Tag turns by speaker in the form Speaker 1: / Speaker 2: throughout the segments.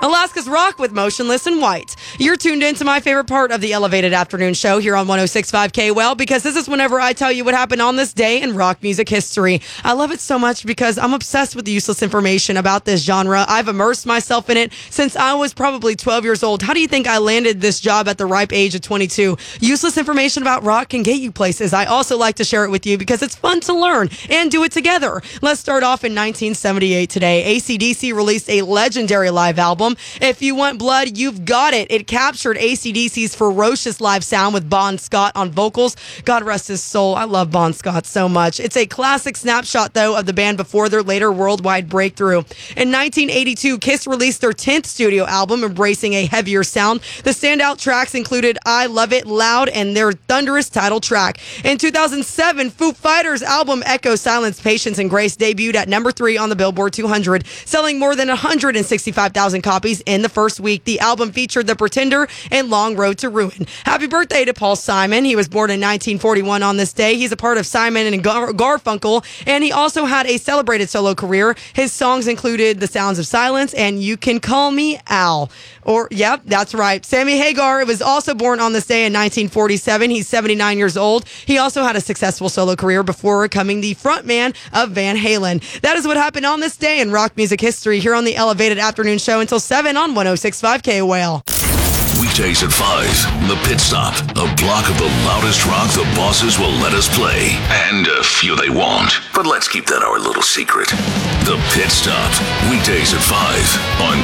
Speaker 1: Alaska's Rock with Motionless in White. You're tuned into my favorite part of the Elevated Afternoon Show here on 106.5 KWEL, because this is whenever I tell you what happened on this day in rock music history. I love it so much because I'm obsessed with the useless information about this genre. I've immersed myself in it since I was probably 12 years old. How do you think I landed this job at the ripe age of 22? Useless information about rock can get you places. I also like to share it with you because it's fun to learn and do it together. Let's start off in 1978 today. AC/DC released a legendary live album. If You Want Blood, You've Got It. It captured AC/DC's ferocious live sound with Bon Scott on vocals. God rest his soul. I love Bon Scott so much. It's a classic snapshot, though, of the band before their later worldwide breakthrough. In 1982, Kiss released their 10th studio album, embracing a heavier sound. The standout tracks included I Love It Loud and their thunderous title track. In 2007, Foo Fighters' album Echo, Silence, Patience, and Grace debuted at number 3 on the Billboard 200, selling more than 165,000 copies in the first week. The album featured The Pretender and Long Road to Ruin. Happy birthday to Paul Simon. He was born in 1941 on this day. He's a part of Simon and Garfunkel, and he also had a celebrated solo career. His songs included The Sounds of Silence and You Can Call Me Al. Yep, that's right. Sammy Hagar was also born on this day in 1947. He's 79 years old. He also had a successful solo career before becoming the frontman of Van Halen. That is what happened on this day in rock music history here on the Elevated Afternoon Show until 7 on 106.5 KWEL.
Speaker 2: Weekdays at 5, The Pit Stop, a block of the loudest rock the bosses will let us play. And a few they won't. But let's keep that our little secret. The Pit Stop, weekdays at 5 on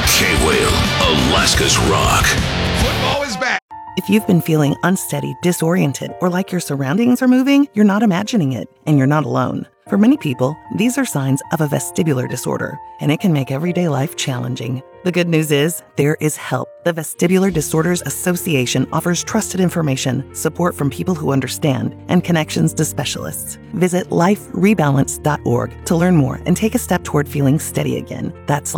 Speaker 2: KWEL, Alaska's Rock.
Speaker 3: Football is back.
Speaker 4: If you've been feeling unsteady, disoriented, or like your surroundings are moving, you're not imagining it, and you're not alone. For many people, these are signs of a vestibular disorder, and it can make everyday life challenging. The good news is, there is help. The Vestibular Disorders Association offers trusted information, support from people who understand, and connections to specialists. Visit liferebalance.org to learn more and take a step toward feeling steady again. That's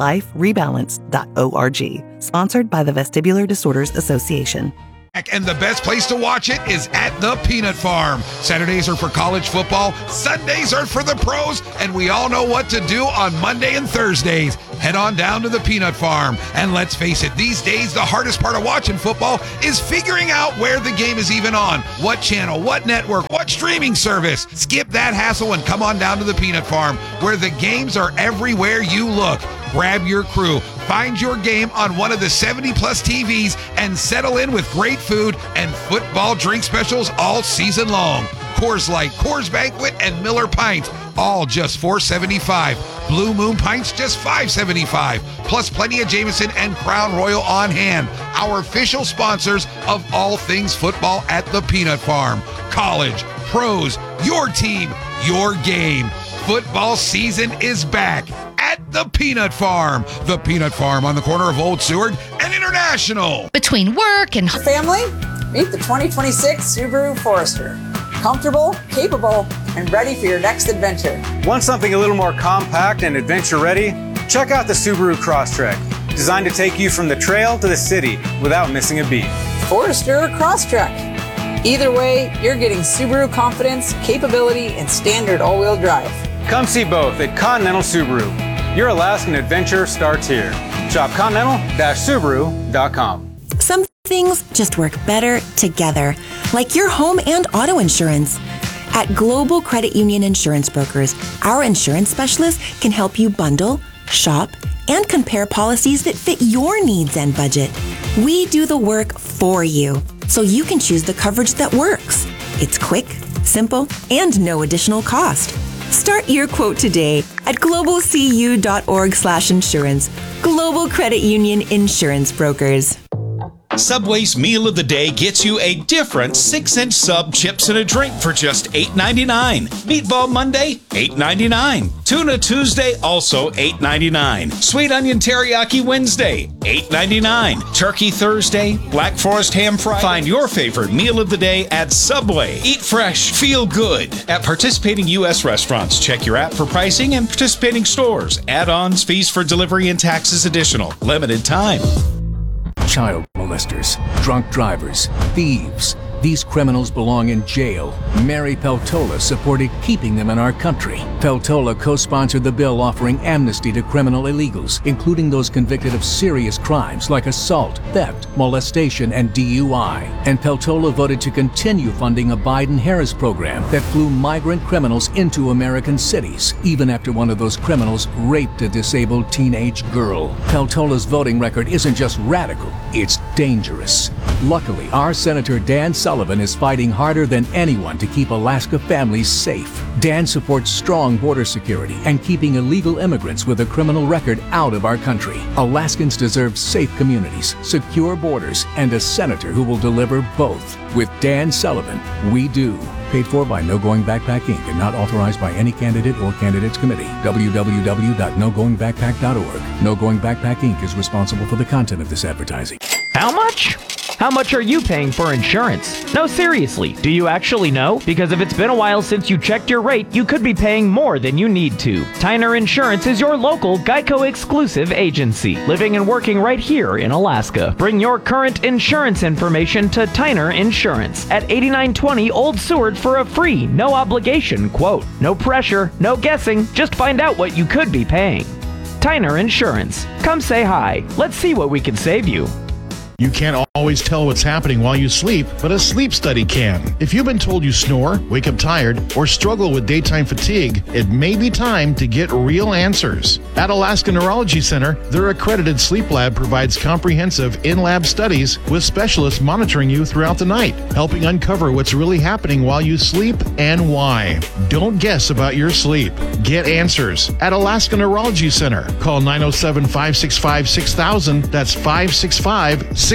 Speaker 4: liferebalance.org. Sponsored by the Vestibular Disorders Association.
Speaker 3: And the best place to watch it is at the Peanut Farm. Saturdays are for college football, Sundays are for the pros, and we all know what to do on Monday and Thursdays. Head on down to the Peanut Farm. And let's face it, these days the hardest part of watching football is figuring out where the game is even on. What channel, what network, what streaming service. Skip that hassle and come on down to the Peanut Farm, where the games are everywhere you look. Grab your crew, find your game on one of the 70-plus TVs, and settle in with great food and football drink specials all season long. Coors Light, Coors Banquet, and Miller Pints, all just $4.75. Blue Moon Pints, just $5.75. Plus plenty of Jameson and Crown Royal on hand. Our official sponsors of all things football at the Peanut Farm. College, pros, your team, your game. Football season is back at the Peanut Farm. The Peanut Farm on the corner of Old Seward and International.
Speaker 5: Between work and
Speaker 6: family, meet the 2026 Subaru Forester. Comfortable, capable, and ready for your next adventure.
Speaker 7: Want something a little more compact and adventure ready? Check out the Subaru Crosstrek, designed to take you from the trail to the city without missing a beat.
Speaker 6: Forester or Crosstrek. Either way, you're getting Subaru confidence, capability, and standard all-wheel drive.
Speaker 7: Come see both at Continental Subaru. Your Alaskan adventure starts here. Shop continental-subaru.com.
Speaker 8: Some things just work better together, like your home and auto insurance. At Global Credit Union Insurance Brokers, our insurance specialists can help you bundle, shop, and compare policies that fit your needs and budget. We do the work for you, so you can choose the coverage that works. It's quick, simple, and no additional cost. Start your quote today at globalcu.org/insurance. Global Credit Union Insurance Brokers.
Speaker 9: Subway's Meal of the Day gets you a different 6-inch sub, chips, and a drink for just $8.99. Meatball Monday, $8.99. Tuna Tuesday, also $8.99. Sweet Onion Teriyaki Wednesday, $8.99. Turkey Thursday, Black Forest Ham Friday. Find your favorite meal of the day at Subway. Eat fresh, feel good. At participating U.S. restaurants, check your app for pricing and participating stores. Add-ons, fees for delivery, and taxes additional. Limited time.
Speaker 10: Child molesters, drunk drivers, thieves.
Speaker 5: These criminals belong in jail. Mary Peltola supported keeping them in our country. Peltola co-sponsored the bill offering amnesty to criminal illegals, including those convicted of serious crimes like assault, theft, molestation, and DUI. And Peltola voted to continue funding a Biden-Harris program that flew migrant criminals into American cities, even after one of those criminals raped a disabled teenage girl. Peltola's voting record isn't just radical, it's dangerous. Luckily, our Senator Dan Sullivan is fighting harder than anyone to keep Alaska families safe. Dan supports strong border security and keeping illegal immigrants with a criminal record out of our country. Alaskans deserve safe communities, secure borders, and a senator who will deliver both. With Dan Sullivan, we do. Paid for by No Going Backpack Inc. and not authorized by any candidate or candidates committee. www.nogoingbackpack.org. No Going Backpack Inc. is responsible for the content of this advertising.
Speaker 10: How much? How much are you paying for insurance? No, seriously, do you actually know? Because if it's been a while since you checked your rate, you could be paying more than you need to. Tyner Insurance is your local Geico exclusive agency, living and working right here in Alaska. Bring your current insurance information to Tyner Insurance at 8920 Old Seward for a free, no obligation quote. No pressure, no guessing, just find out what you could be paying. Tyner Insurance. Come say hi. Let's see what we can save you.
Speaker 11: You can't always tell what's happening while you sleep, but a sleep study can. If you've been told you snore, wake up tired, or struggle with daytime fatigue, it may be time to get real answers. At Alaska Neurology Center, their accredited sleep lab provides comprehensive in-lab studies with specialists monitoring you throughout the night, helping uncover what's really happening while you sleep and why. Don't guess about your sleep. Get answers at Alaska Neurology Center. Call 907-565-6000. That's 565-6000.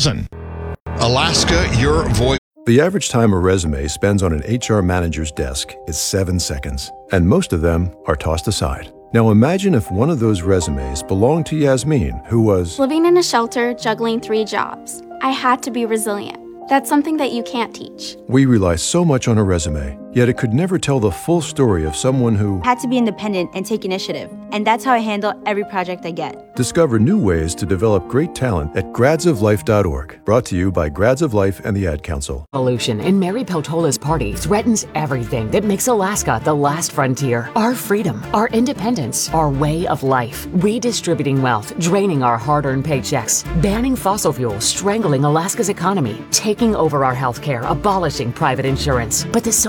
Speaker 12: Alaska, your voice.
Speaker 13: The average time a resume spends on an HR manager's desk is 7 seconds, and most of them are tossed aside. Now imagine if one of those resumes belonged to Yasmin, who was
Speaker 14: living in a shelter, juggling 3 jobs. I had to be resilient. That's something that you can't teach.
Speaker 13: We rely so much on a resume, yet it could never tell the full story of someone who
Speaker 15: had to be independent and take initiative. And that's how I handle every project I get.
Speaker 13: Discover new ways to develop great talent at gradsoflife.org. Brought to you by Grads of Life and the Ad Council.
Speaker 16: Evolution in Mary Peltola's party threatens everything that makes Alaska the last frontier. Our freedom, our independence, our way of life. Redistributing wealth, draining our hard-earned paychecks, banning fossil fuels, strangling Alaska's economy, taking over our health care, abolishing private insurance. But the